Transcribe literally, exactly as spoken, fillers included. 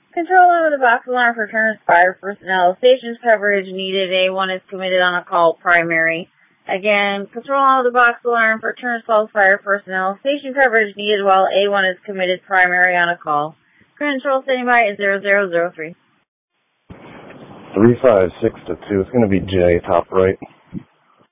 Control out of the box alarm for Turner's Fire personnel. Station's coverage needed. A one is committed on a call primary. Again, control out of the box alarm for Turner's Falls Fire personnel. Station coverage needed while A one is committed primary on a call. Control standing by is zero zero zero three. three five six to two. It's going to be J, top right.